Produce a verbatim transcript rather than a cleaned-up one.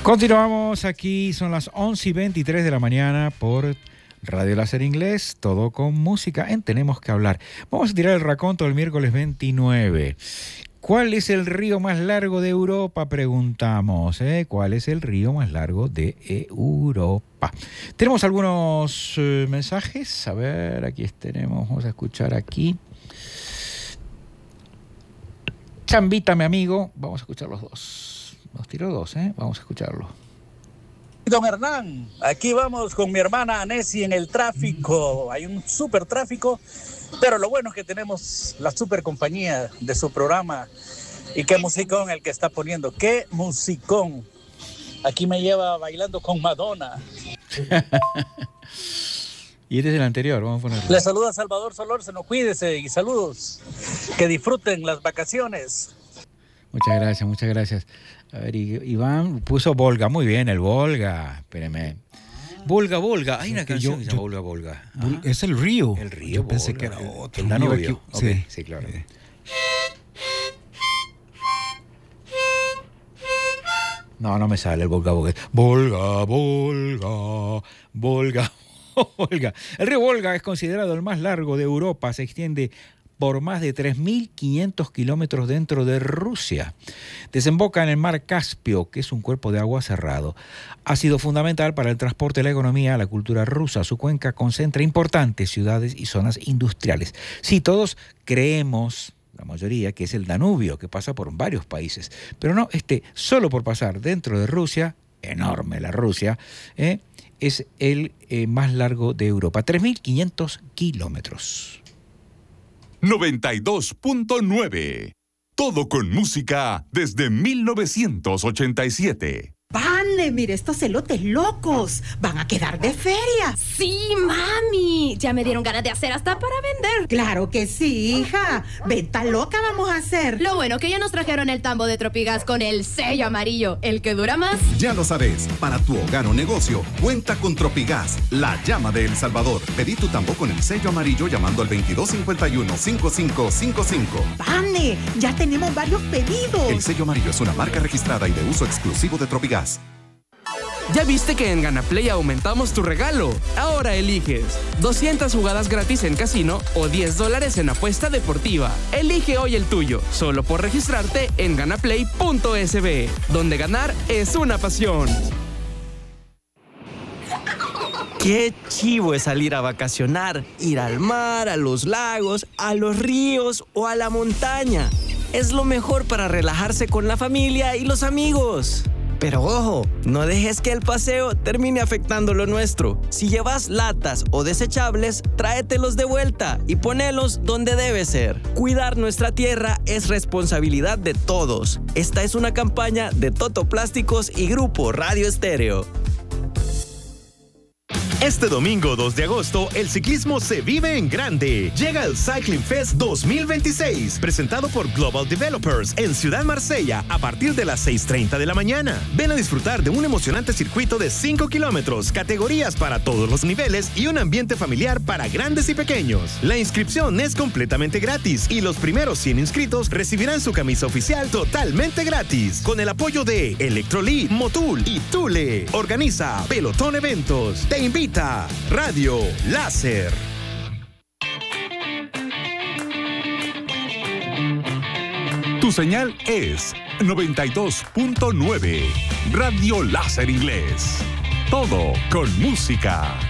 Continuamos aquí, son las once y veintitrés de la mañana por Radio Láser Inglés, todo con música en Tenemos que Hablar. Vamos a tirar el raconto del miércoles veintinueve. ¿Cuál es el río más largo de Europa? Preguntamos, ¿eh? ¿Cuál es el río más largo de Europa? Tenemos algunos eh, mensajes. A ver, aquí tenemos, vamos a escuchar aquí. Chambita, mi amigo. Vamos a escuchar los dos. Nos tiró dos, ¿eh? Vamos a escucharlo. Don Hernán, aquí vamos con mi hermana Anesi en el tráfico. Hay un súper tráfico, pero lo bueno es que tenemos la super compañía de su programa. Y qué musicón el que está poniendo. ¡Qué musicón! Aquí me lleva bailando con Madonna. Y este es el anterior, vamos a ponerlo. Le saluda Salvador Solórzano, cuídese y saludos. Que disfruten las vacaciones. Muchas gracias, muchas gracias. A ver, Iván puso Volga, muy bien, el Volga. Espéreme. Volga, Volga. Hay una canción que se llama Volga, Volga. ¿Ah? Es el río. El río. Yo pensé Volga, que era otro. El Danubio. Aquí, okay, sí. sí, claro. Sí. No, no me sale el Volga, Volga. Volga, Volga, Volga, Volga. El río Volga es considerado el más largo de Europa. Se extiende por más de tres mil quinientos kilómetros dentro de Rusia. Desemboca en el mar Caspio, que es un cuerpo de agua cerrado. Ha sido fundamental para el transporte, la economía, la cultura rusa. Su cuenca concentra importantes ciudades y zonas industriales. Sí, todos creemos, la mayoría, que es el Danubio, que pasa por varios países. Pero no, este, solo por pasar dentro de Rusia, enorme la Rusia, ¿eh? es el eh, más largo de Europa. tres mil quinientos kilómetros. noventa y dos punto nueve. Todo con música desde mil novecientos ochenta y siete. ¡Vale! Mire estos elotes locos. Van a quedar de feria. Sí, mami. Ya me dieron ganas de hacer hasta para vender. Claro que sí, hija. Venta loca vamos a hacer. Lo bueno que ya nos trajeron el tambo de Tropigas con el sello amarillo, el que dura más. Ya lo sabes, para tu hogar o negocio, cuenta con Tropigas, la llama de El Salvador. Pedí tu tambo con el sello amarillo llamando al veintidós cincuenta y uno, cincuenta y cinco cincuenta y cinco. ¡Vale! Ya tenemos varios pedidos. El sello amarillo es una marca registrada y de uso exclusivo de Tropigas. ¿Ya viste que en Ganaplay aumentamos tu regalo? Ahora eliges doscientas jugadas gratis en casino o diez dólares en apuesta deportiva. Elige hoy el tuyo, solo por registrarte en ganaplay punto es be, donde ganar es una pasión. Qué chivo es salir a vacacionar, ir al mar, a los lagos, a los ríos o a la montaña. Es lo mejor para relajarse con la familia y los amigos. Pero ojo, no dejes que el paseo termine afectando lo nuestro. Si llevas latas o desechables, tráetelos de vuelta y ponelos donde debe ser. Cuidar nuestra tierra es responsabilidad de todos. Esta es una campaña de Toto Plásticos y Grupo Radio Estéreo. Este domingo dos de agosto, el ciclismo se vive en grande. Llega el Cycling Fest dos mil veintiséis, presentado por Global Developers en Ciudad Marsella a partir de las seis treinta de la mañana. Ven a disfrutar de un emocionante circuito de cinco kilómetros, categorías para todos los niveles y un ambiente familiar para grandes y pequeños. La inscripción es completamente gratis y los primeros cien inscritos recibirán su camisa oficial totalmente gratis. Con el apoyo de Electrolit, Motul y Thule. Organiza Pelotón Eventos. Te invita Radio Láser. Tu señal es noventa y dos punto nueve. Radio Láser Inglés. Todo con música.